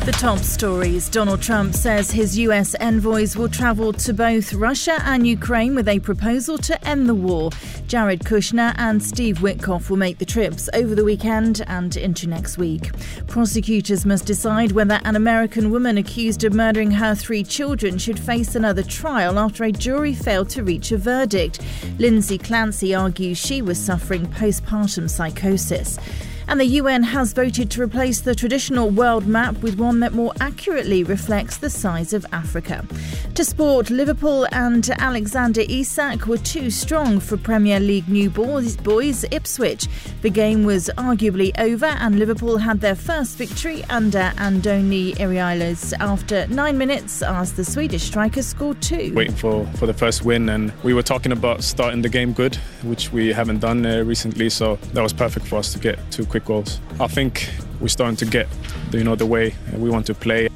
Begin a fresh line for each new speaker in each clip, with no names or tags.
The top stories. Donald Trump says his US envoys will travel to both Russia and Ukraine with a proposal to end the war. Jared Kushner and Steve Witkoff will make the trips over the weekend and into next week. Prosecutors must decide whether an American woman accused of murdering her 3 children should face another trial after a jury failed to reach a verdict. Lindsay Clancy argues she was suffering postpartum psychosis. And the UN has voted to replace the traditional world map with one that more accurately reflects the size of Africa. To sport, Liverpool and Alexander Isak were too strong for Premier League new boys Ipswich. The game was arguably over and Liverpool had their first victory under Andoni Iraola after 9 minutes as the Swedish striker scored 2.
Waiting for the first win, and we were talking about starting the game good, which we haven't done recently, so that was perfect for us to get 2 quick goals. I think we're starting to get the way we want to play.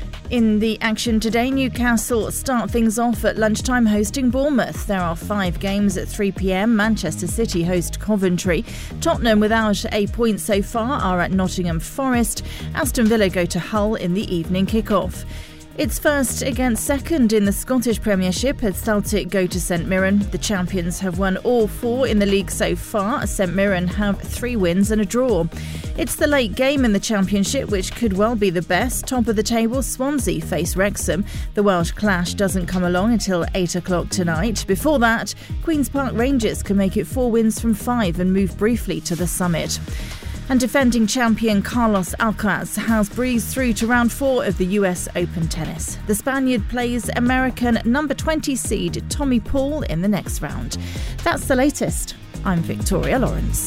In the action today, Newcastle start things off at lunchtime hosting Bournemouth. There are 5 games at 3 p.m. Manchester City host Coventry. Tottenham, without a point so far, are at Nottingham Forest. Aston Villa go to Hull in the evening kick-off. It's first against second in the Scottish Premiership as Celtic go to St Mirren. The champions have won all 4 in the league so far. St Mirren have 3 wins and a draw. It's the late game in the Championship, which could well be the best. Top of the table, Swansea face Wrexham. The Welsh clash doesn't come along until 8 o'clock tonight. Before that, Queen's Park Rangers can make it 4 wins from 5 and move briefly to the summit. And defending champion Carlos Alcaraz has breezed through to round 4 of the US Open tennis. The Spaniard plays American number 20 seed Tommy Paul in the next round. That's the latest. I'm Victoria Lawrence.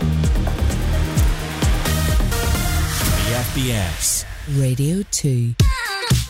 The FBS Radio 2.